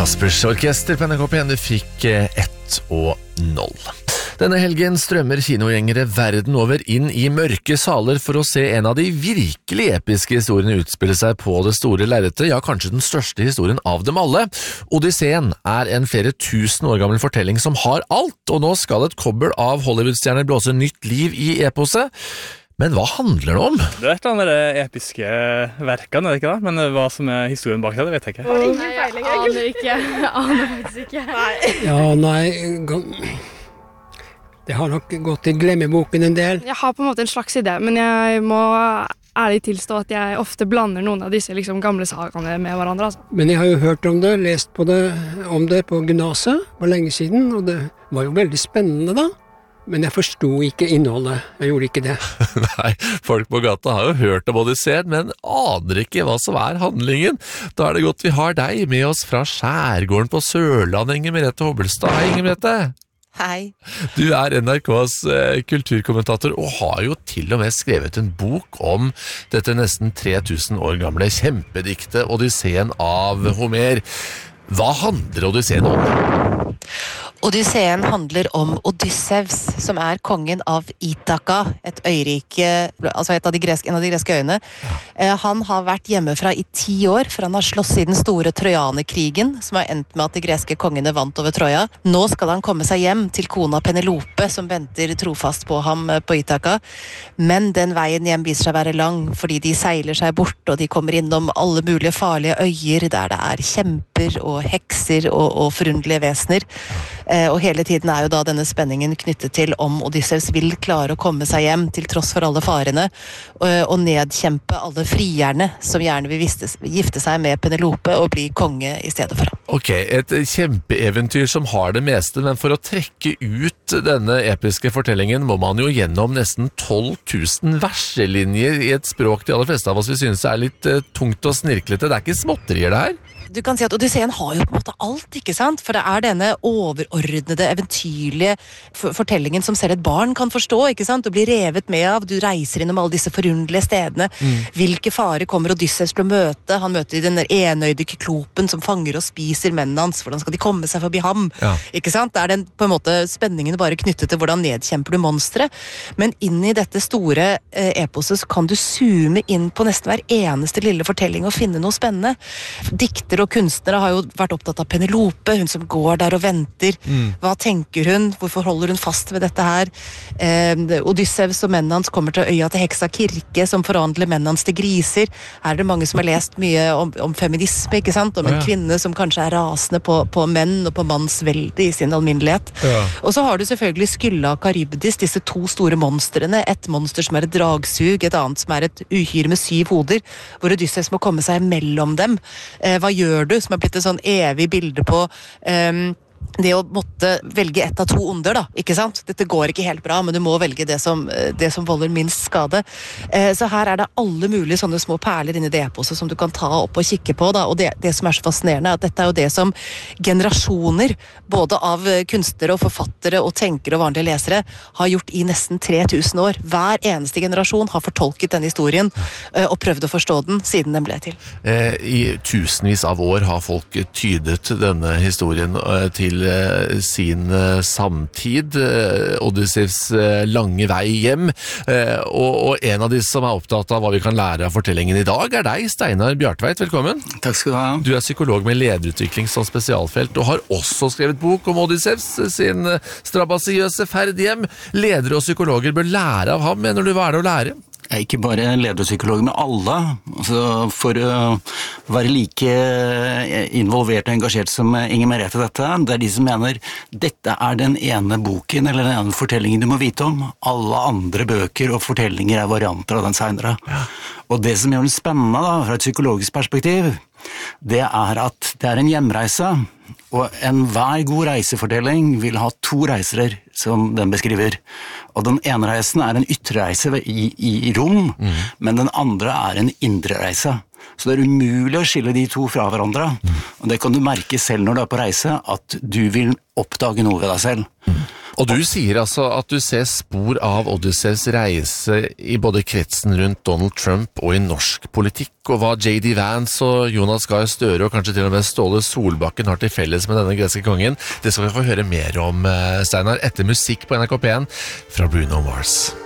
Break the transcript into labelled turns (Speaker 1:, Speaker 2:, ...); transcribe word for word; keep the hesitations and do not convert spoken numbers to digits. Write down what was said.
Speaker 1: Jaspers Orkester på N R K P N fikk ett og null. Denne helgen strømmer kinogjengere verden over inn i mørke saler for å se en av de virkelig episke historiene utspille seg på det store lerretet, ja, kanskje den største historien av dem alle. Odysseen er en flere tusen år gammel fortelling som har alt, og nå skal et kobbel av Hollywood-stjerner blåse nytt liv i eposet. Men hva handler det om?
Speaker 2: Det er et eller annet de episke verkene, er det ikke det? Men hva som er historien bak det, det vet jeg ikke.
Speaker 3: Ingen peiling, jeg aner ikke. Jeg aner faktisk ikke. Nei.
Speaker 4: Ja, nei, det har nok gått i glemmeboken en del.
Speaker 3: Jeg har på en måte en slags idé, men jeg må ærlig tilstå at jeg ofte blander noen av disse liksom, gamle sagene med hverandre. Altså.
Speaker 4: Men jeg har jo hørt om det, lest på det, om det på gymnaset for lenge siden, og det var jo veldig spennende da. Men jeg forstod ikke innholdet. Jeg gjorde ikke det.
Speaker 1: Nei, folk på gata har jo hørt om Odysseen, men aner ikke hva som er handlingen. Da er det godt vi har deg med oss fra skjærgården på Sørlandet, Inger Merete Hobbelstad. Hei, Inger Merete.
Speaker 5: Hei.
Speaker 1: Du er N R K's eh, kulturkommentator og har jo til og med skrevet en bok om dette nesten tre tusen år gamle kjempediktet Odysseen av Homer. Hva handler Odysseen om?
Speaker 5: Odysseen handler om Odysseus, som er kongen av Ithaka, et øyrike, altså et av de greske, en av de greske øyene. Eh, han har vært hjemmefra i ti år, for han har slåss i den store Trojanerkrigen, som har endt med at de greske kongene vant over Troja. Nå skal han komme seg hjem til kona Penelope, som venter trofast på ham på Ithaka. Men den veien hjem viser seg å være lang, fordi de seiler seg bort, og de kommer innom alle mulige farlige øyer, der det er kjemper og hekser og, og forunderlige vesener. Eh, og hele tiden er jo da denne spenningen knyttet til om Odysseus vil klare å komme seg hjem til tross for alle farene, og, og nedkjempe alle frierne som gjerne vil gifte, gifte seg med Penelope og bli konge i stedet for ham.
Speaker 1: Ok, et kjempeeventyr som har det meste, men for å trekke ut denne episke fortellingen må man jo gjennom nesten tolv tusen verselinjer i et språk de aller fleste av oss vi synes er litt uh, tungt og snirklete. Det er ikke småtterier det her.
Speaker 5: Du kan si at Odysseen har jo på en måte alt, ikke sant? For det er denne overordnede, eventyrlige fortellingen som selv et barn kan forstå, ikke sant? Du blir revet med av, du reiser innom alle disse forunderlige stedene. Mm. Hvilke farer kommer Odysseus til å møte? Han møter den der enøyde kyklopen som fanger og spiser mennene hans. Hvordan skal de komme seg forbi ham? Ja. Ikke sant? Det er den på en måte spenningen bare knyttet til hvordan nedkjemper du monstre. Men inn i dette store eh, eposet så kan du zoome inn på nesten hver eneste lille fortelling og finne noe spennende. Dikter og kunstnere har jo vært opptatt av Penelope, hun som går der og venter. Mm. Hva tenker hun? Hvorfor holder hun fast ved dette her? Eh, Odysseus og mennene hans kommer til øya til heksa Kirke, som forandler mennene hans til griser. Her er det mange som har lest mye om, om feminisme, ikke sant? Om en ja. kvinne som kanskje er rasende på, på menn og på mannsvelde i sin alminnelighet. Ja. Og så har du selvfølgelig Skylla og Karybdis, disse to store monstrene. Et monster som er et dragsug, et annet som er et uhyre med syv hoder, hvor Odysseus må komme seg mellom dem. Eh, hva gjør du, som er blitt et sånn evig bilde på um, det å måtte velge ett av to onder da, ikke sant? Dette går ikke helt bra, men du må velge det som, det som volder minst skade. Eh, så her er det alle mulige sånne små perler inni det eposet som du kan ta opp og kikke på da, og det, det som er så fascinerende er at dette er jo det som generasjoner, både av kunstnere og forfattere og tenkere og vanlige lesere, har gjort i nesten tre tusen år. Hver eneste generasjon har fortolket denne historien eh, og prøvd å forstå den siden den ble til.
Speaker 1: Eh, I tusenvis av år har folk tydet denne historien eh, til sin samtid, Odysseus lange vei hjem, og, og en av de som er opptatt av hva vi kan lære av fortellingen i dag er deg, Steinar Bjartveit. Velkommen.
Speaker 6: Takk skal du ha.
Speaker 1: Du er psykolog med lederutvikling som spesialfelt og har også skrevet bok om Odysseus sin strabasiøse ferd hjem. Ledere og psykologer bør lære av ham, mener du, hva er det å lære?
Speaker 6: Jeg er ikke bare leder og psykolog med alle. Altså, for å være like involvert og engasjert som Inger Merete dette, det er de som mener dette er den ene boken eller den ene fortellingen du må vite om. Alle andre bøker og fortellinger er varianter av den senere. Ja. Og det som gjør det spennende da, fra et psykologisk perspektiv, det er at det er en hjemreise, og enhver god reisefortelling vil ha to reiser som den beskriver. Og den ene reisen er en ytre reise i, i rom, mm. men den andre er en indre reise. Så det er umulig å skille de to fra hverandre. Mm. Og det kan du merke selv når du er på reise, at du vil oppdage noe ved deg selv. Mm.
Speaker 1: Og du sier altså at du ser spor av Odysseus reise i både kretsen rundt Donald Trump og i norsk politikk, og hva J D Vance og Jonas Gahr Støre og kanskje til og med Ståle Solbakken har til felles med denne greske kongen. Det skal vi få høre mer om, Steinar, etter musikk på N R K P en fra Bruno Mars.